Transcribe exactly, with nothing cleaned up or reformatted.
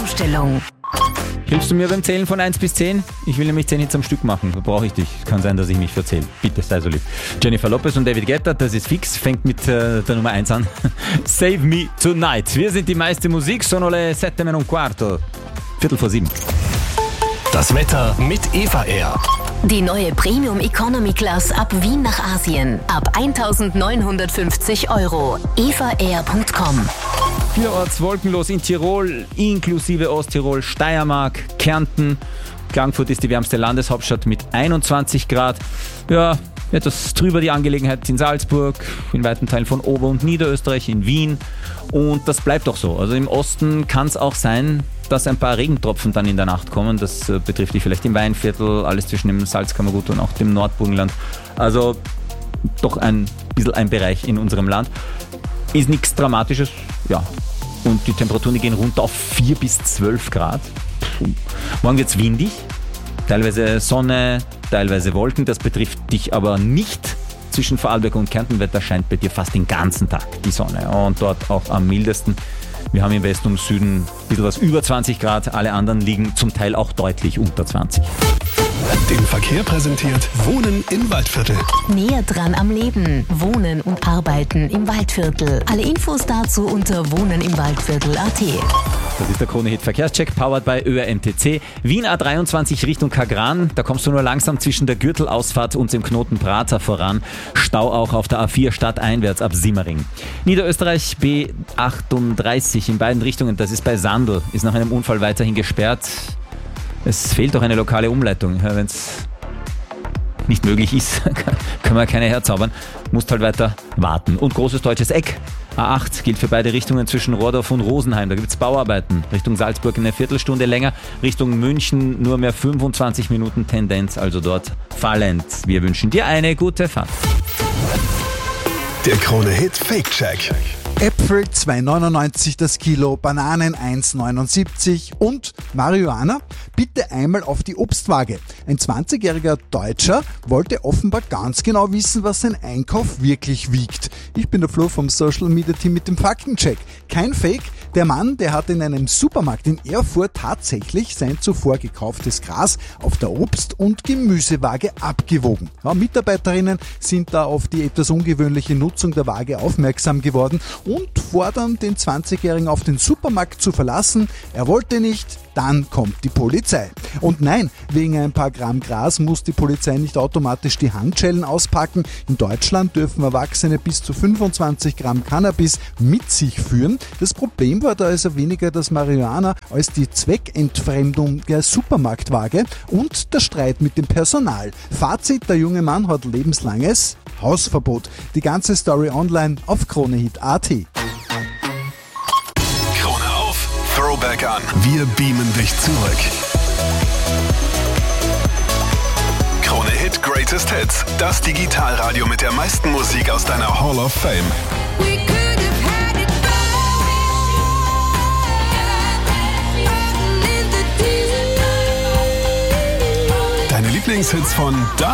Zustellung. Hilfst du mir beim Zählen von eins bis zehn? Ich will nämlich zehn Hits am Stück machen. Da brauche ich dich. Kann sein, dass ich mich verzähle. Bitte, sei so lieb. Jennifer Lopez und David Guetta, das ist fix. Fängt mit äh, der Nummer eins an. Save Me Tonight. Wir sind die meiste Musik. Sono le sette meno un quarto. Viertel vor sieben. Das Wetter mit Eva Air. Die neue Premium Economy Class ab Wien nach Asien. Ab eintausendneunhundertfünfzig Euro. eva air punkt com. Vielorts wolkenlos in Tirol, inklusive Osttirol, Steiermark, Kärnten. Klagenfurt ist die wärmste Landeshauptstadt mit einundzwanzig Grad. Ja, etwas trüber die Angelegenheit in Salzburg, in weiten Teilen von Ober- und Niederösterreich, in Wien. Und das bleibt auch so. Also im Osten kann es auch sein, dass ein paar Regentropfen dann in der Nacht kommen. Das äh, betrifft dich vielleicht im Weinviertel, alles zwischen dem Salzkammergut und auch dem Nordburgenland. Also doch ein bisschen ein Bereich in unserem Land. Ist nichts Dramatisches, ja. Und die Temperaturen die gehen runter auf vier bis zwölf Grad. Puh. Morgen wird es windig, teilweise Sonne, teilweise Wolken. Das betrifft dich aber nicht. Zwischen Vorarlberg und Kärntenwetter scheint bei dir fast den ganzen Tag die Sonne. Und dort auch am mildesten. Wir haben im Westen und Süden ein bisschen was über zwanzig Grad. Alle anderen liegen zum Teil auch deutlich unter zwanzig. Den Verkehr präsentiert Wohnen im Waldviertel. Näher dran am Leben. Wohnen und Arbeiten im Waldviertel. Alle Infos dazu unter wohnenimwaldviertel punkt at. Das ist der Krone-Hit Verkehrscheck, powered by Ö R N T C. Wien A dreiundzwanzig Richtung Kagran. Da kommst du nur langsam zwischen der Gürtelausfahrt und dem Knoten Prater voran. Stau auch auf der A vier stadteinwärts ab Simmering. Niederösterreich B achtunddreißig in beiden Richtungen. Das ist bei Sandl. Ist nach einem Unfall weiterhin gesperrt. Es fehlt doch eine lokale Umleitung. Wenn es nicht möglich ist, können wir keine herzaubern. Musst halt weiter warten. Und großes deutsches Eck. A acht gilt für beide Richtungen zwischen Rohrdorf und Rosenheim. Da gibt es Bauarbeiten. Richtung Salzburg eine Viertelstunde länger. Richtung München nur mehr fünfundzwanzig Minuten Tendenz. Also dort fallend. Wir wünschen dir eine gute Fahrt. Der Krone-Hit Fake-Check. Äpfel zwei neunundneunzig das Kilo, Bananen eins neunundsiebzig und Marihuana bitte einmal auf die Obstwaage. Ein zwanzigjähriger Deutscher wollte offenbar ganz genau wissen, was sein Einkauf wirklich wiegt. Ich bin der Flo vom Social Media Team mit dem Faktencheck. Kein Fake. Der Mann, der hat in einem Supermarkt in Erfurt tatsächlich sein zuvor gekauftes Gras auf der Obst- und Gemüsewaage abgewogen. Ja, Mitarbeiterinnen sind da auf die etwas ungewöhnliche Nutzung der Waage aufmerksam geworden und fordern den zwanzigjährigen auf den Supermarkt zu verlassen. Er wollte nicht, dann kommt die Polizei. Und nein, wegen ein paar Gramm Gras muss die Polizei nicht automatisch die Handschellen auspacken. In Deutschland dürfen Erwachsene bis zu fünfundzwanzig Gramm Cannabis mit sich führen. Das Problem war da also weniger das Marihuana als die Zweckentfremdung der Supermarktwaage und der Streit mit dem Personal. Fazit, der junge Mann hat lebenslanges Hausverbot. Die ganze Story online auf kronehit punkt at. Krone auf, Throwback an. Wir beamen dich zurück. Krone-Hit Greatest Hits. Das Digitalradio mit der meisten Musik aus deiner Hall of Fame. Deine Lieblingshits von da